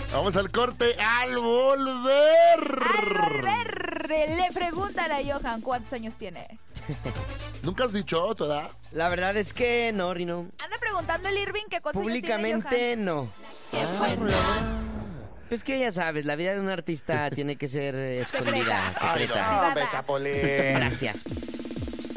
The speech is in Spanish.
Vamos al corte al volver. Al volver, le preguntan a Johan cuántos años tiene. ¿Nunca has dicho tu edad? La verdad es que no, Rino. Anda preguntando el Irving que cuántos años tiene Públicamente no. Pues que ya sabes, la vida de un artista tiene que ser escondida, Secreta. secreta. Ay, no, Chapulín. Gracias.